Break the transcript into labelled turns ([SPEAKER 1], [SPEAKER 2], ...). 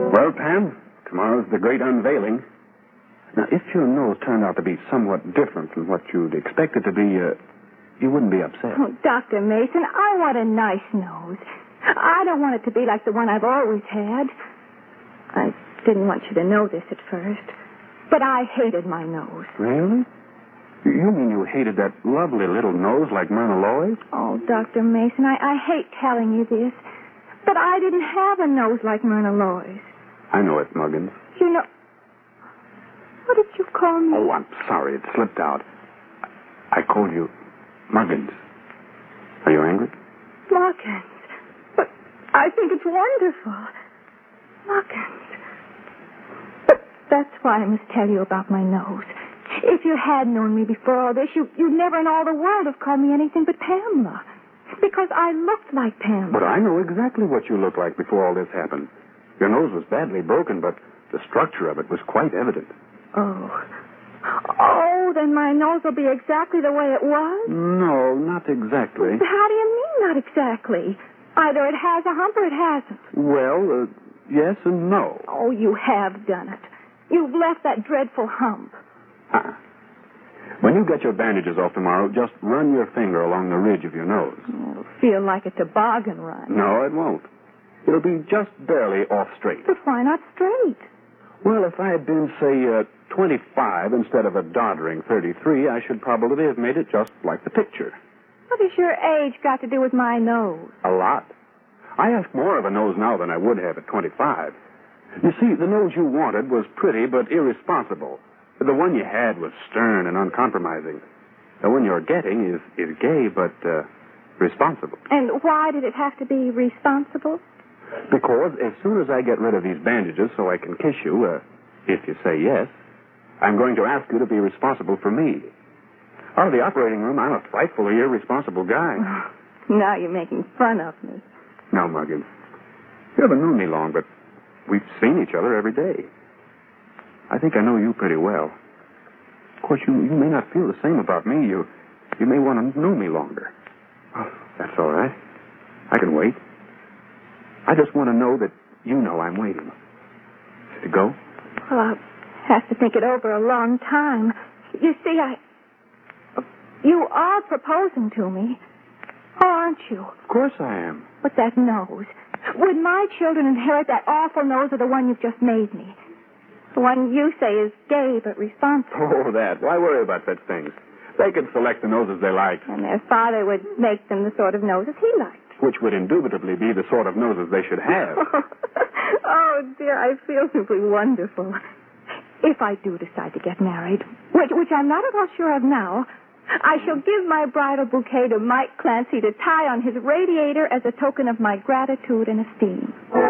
[SPEAKER 1] Well, Pam, tomorrow's the great unveiling. Now, if your nose turned out to be somewhat different from what you'd expect it to be, you wouldn't be upset.
[SPEAKER 2] Oh, Dr. Mason, I want a nice nose. I don't want it to be like the one I've always had. I didn't want you to know this at first, but I hated my nose.
[SPEAKER 1] Really? You mean you hated that lovely little nose like Myrna Loy's?
[SPEAKER 2] Oh, Dr. Mason, I hate telling you this, but I didn't have a nose like Myrna Loy's.
[SPEAKER 1] I know it, Muggins.
[SPEAKER 2] You know... What did you call me?
[SPEAKER 1] Oh, I'm sorry. It slipped out. I called you Muggins. Are you angry?
[SPEAKER 2] Muggins. But I think it's wonderful. Muggins. But that's why I must tell you about my nose. If you had known me before all this, you'd never in all the world have called me anything but Pamela. Because I looked like Pamela.
[SPEAKER 1] But I know exactly what you looked like before all this happened. Your nose was badly broken, but the structure of it was quite evident.
[SPEAKER 2] Oh, then my nose will be exactly the way it was?
[SPEAKER 1] No, not exactly.
[SPEAKER 2] How do you mean, not exactly? Either it has a hump or it hasn't.
[SPEAKER 1] Well, yes and no.
[SPEAKER 2] Oh, you have done it. You've left that dreadful hump.
[SPEAKER 1] When you get your bandages off tomorrow, just run your finger along the ridge of your nose.
[SPEAKER 2] It'll feel like a toboggan run.
[SPEAKER 1] No, it won't. It'll be just barely off straight.
[SPEAKER 2] But why not straight?
[SPEAKER 1] Well, if I had been, say, 25 instead of a doddering 33, I should probably have made it just like the picture.
[SPEAKER 2] What has your age got to do with my nose?
[SPEAKER 1] A lot. I ask more of a nose now than I would have at 25. You see, the nose you wanted was pretty but irresponsible. The one you had was stern and uncompromising. The one you're getting is gay but responsible.
[SPEAKER 2] And why did it have to be responsible?
[SPEAKER 1] Because as soon as I get rid of these bandages so I can kiss you, if you say yes, I'm going to ask you to be responsible for me. Out of the operating room, I'm a frightfully irresponsible guy.
[SPEAKER 2] Now you're making fun of me.
[SPEAKER 1] No, Muggins. You haven't known me long, but we've seen each other every day. I think I know you pretty well. Of course, you may not feel the same about me. You may want to know me longer. Oh, that's all right. I can wait. I just want to know that you know I'm waiting. To go?
[SPEAKER 2] Well, I'll have to think it over a long time. You see, you are proposing to me, aren't you?
[SPEAKER 1] Of course I am.
[SPEAKER 2] With that nose. Would my children inherit that awful nose or the one you've just made me? The one you say is gay but responsible.
[SPEAKER 1] Oh, that. Why worry about such things? They can select the noses they like.
[SPEAKER 2] And their father would make them the sort of noses he liked.
[SPEAKER 1] Which would indubitably be the sort of noses they should have.
[SPEAKER 2] Oh, dear, I feel simply wonderful. If I do decide to get married, which I'm not at all sure of now, I shall give my bridal bouquet to Mike Clancy to tie on his radiator as a token of my gratitude and esteem.